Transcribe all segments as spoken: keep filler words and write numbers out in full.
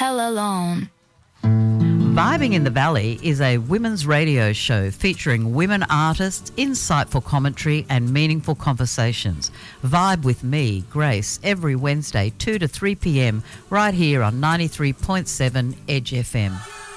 hell alone. Vibing in the Valley is a women's radio show featuring women artists, insightful commentary and meaningful conversations. Vibe with me, Grace, every Wednesday, two to three p.m, right here on ninety-three point seven Edge F M.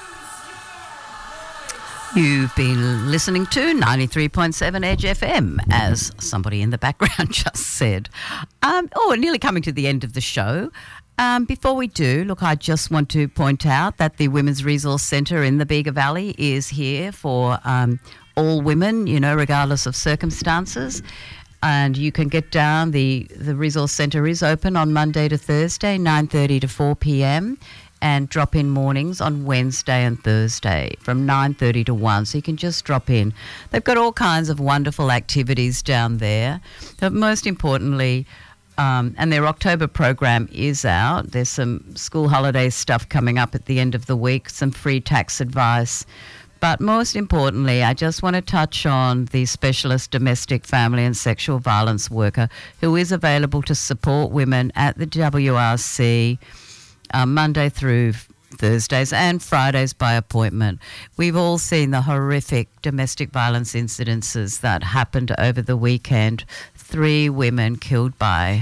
You've been listening to ninety-three point seven Edge F M, as somebody in the background just said. Um, oh, we're nearly coming to the end of the show. Um, before we do, look, I just want to point out that the Women's Resource Centre in the Bega Valley is here for um, all women, you know, regardless of circumstances. And you can get down. The, the Resource Centre is open on Monday to Thursday, nine thirty to four p.m, and drop-in mornings on Wednesday and Thursday from nine thirty to one. So you can just drop in. They've got all kinds of wonderful activities down there. But most importantly, Um, and their October program is out. There's some school holiday stuff coming up at the end of the week, some free tax advice. But most importantly, I just want to touch on the specialist domestic, family and sexual violence worker who is available to support women at the W R C uh, Monday through Thursdays and Fridays by appointment. We've all seen the horrific domestic violence incidences that happened over the weekend. Three women killed by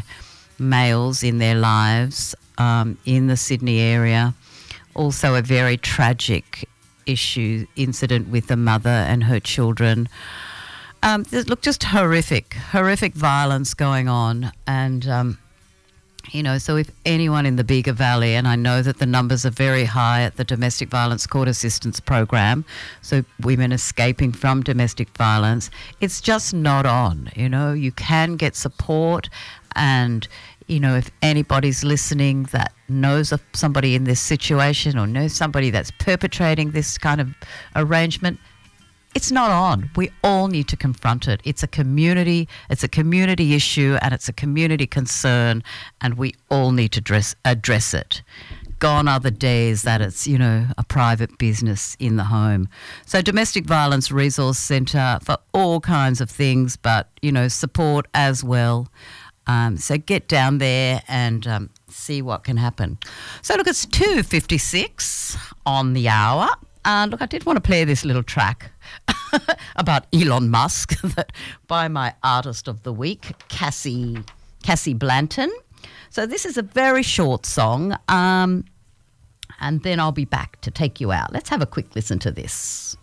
males in their lives um, in the Sydney area. Also a very tragic issue, incident with a mother and her children. Um, look, just horrific, horrific violence going on. And, um, you know, so if anyone in the Bega Valley, and I know that the numbers are very high at the Domestic Violence Court Assistance Program, so women escaping from domestic violence, it's just not on. You know, you can get support, and, you know, if anybody's listening that knows of somebody in this situation or knows somebody that's perpetrating this kind of arrangement, it's not on. We all need to confront it. It's a community, it's a community issue, and it's a community concern, and we all need to dress, address it. Gone are the days that it's, you know, a private business in the home. So Domestic Violence Resource Centre for all kinds of things, but, you know, support as well. Um, so get down there and um, see what can happen. So look, it's two fifty-six on the hour. Uh, look, I did want to play this little track about Elon Musk that by my artist of the week, Cassie Cassie Blanton. So this is a very short song, um, and then I'll be back to take you out. Let's have a quick listen to this.